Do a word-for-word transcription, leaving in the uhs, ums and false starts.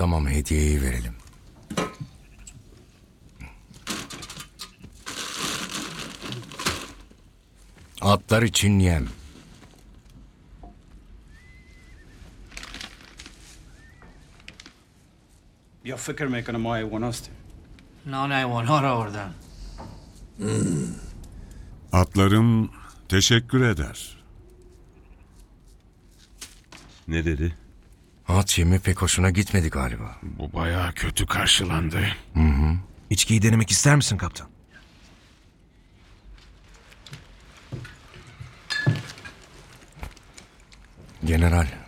Tamam, hediyeyi verelim. Atlar için yem. Ya fikir میکنه ما حیوان هستیم. نان حیوانها را آوردن. Atlarım teşekkür eder. Ne dedi? At yemi pek hoşuna gitmedi galiba. Bu bayağı kötü karşılandı. İçkiyi denemek ister misin kaptan? General,